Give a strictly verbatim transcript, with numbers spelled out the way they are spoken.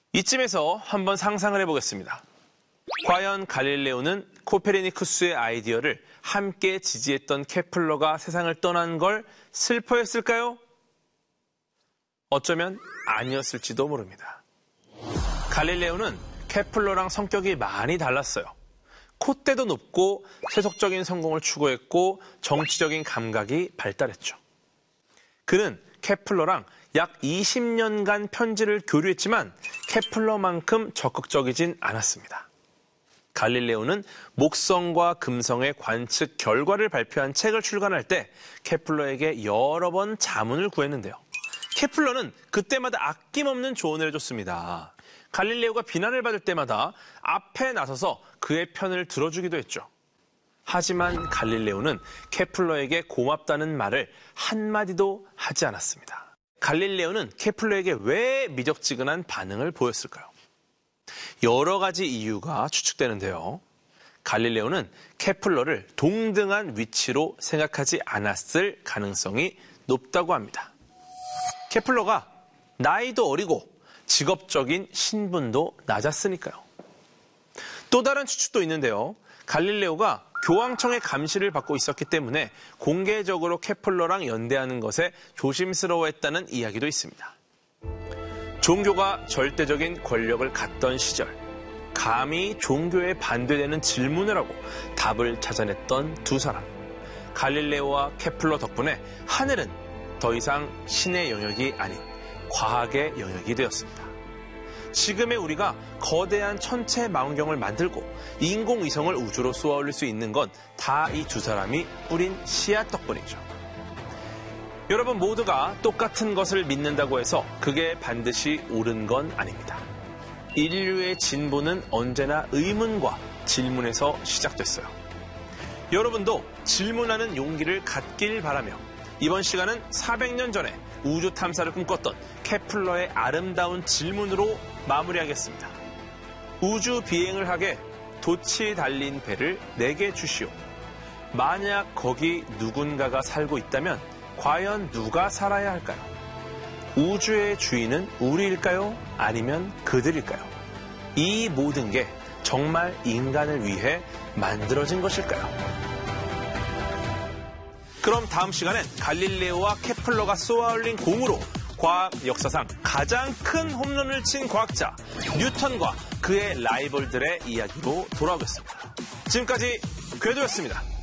이쯤에서 한번 상상을 해보겠습니다. 과연 갈릴레오는 코페르니쿠스의 아이디어를 함께 지지했던 케플러가 세상을 떠난 걸 슬퍼했을까요? 어쩌면 아니었을지도 모릅니다. 갈릴레오는 케플러랑 성격이 많이 달랐어요. 콧대도 높고 세속적인 성공을 추구했고 정치적인 감각이 발달했죠. 그는 케플러랑 약 이십 년간 편지를 교류했지만 케플러만큼 적극적이진 않았습니다. 갈릴레오는 목성과 금성의 관측 결과를 발표한 책을 출간할 때 케플러에게 여러 번 자문을 구했는데요. 케플러는 그때마다 아낌없는 조언을 해줬습니다. 갈릴레오가 비난을 받을 때마다 앞에 나서서 그의 편을 들어주기도 했죠. 하지만 갈릴레오는 케플러에게 고맙다는 말을 한마디도 하지 않았습니다. 갈릴레오는 케플러에게 왜 미적지근한 반응을 보였을까요? 여러 가지 이유가 추측되는데요. 갈릴레오는 케플러를 동등한 위치로 생각하지 않았을 가능성이 높다고 합니다. 케플러가 나이도 어리고 직업적인 신분도 낮았으니까요. 또 다른 추측도 있는데요. 갈릴레오가 교황청의 감시를 받고 있었기 때문에 공개적으로 케플러랑 연대하는 것에 조심스러워했다는 이야기도 있습니다. 종교가 절대적인 권력을 갖던 시절, 감히 종교에 반대되는 질문을 하고 답을 찾아냈던 두 사람. 갈릴레오와 케플러 덕분에 하늘은 더 이상 신의 영역이 아닌 과학의 영역이 되었습니다. 지금의 우리가 거대한 천체 망원경을 만들고 인공위성을 우주로 쏘아 올릴 수 있는 건 다 이 두 사람이 뿌린 씨앗 덕분이죠. 여러분 모두가 똑같은 것을 믿는다고 해서 그게 반드시 옳은 건 아닙니다. 인류의 진보는 언제나 의문과 질문에서 시작됐어요. 여러분도 질문하는 용기를 갖길 바라며 이번 시간은 사백 년 전에 우주 탐사를 꿈꿨던 케플러의 아름다운 질문으로 마무리하겠습니다. 우주 비행을 하게 돛이 달린 배를 내게 주시오. 만약 거기 누군가가 살고 있다면 과연 누가 살아야 할까요? 우주의 주인은 우리일까요? 아니면 그들일까요? 이 모든 게 정말 인간을 위해 만들어진 것일까요? 그럼 다음 시간엔 갈릴레오와 케플러가 쏘아올린 공으로 과학 역사상 가장 큰 홈런을 친 과학자 뉴턴과 그의 라이벌들의 이야기로 돌아오겠습니다. 지금까지 궤도였습니다.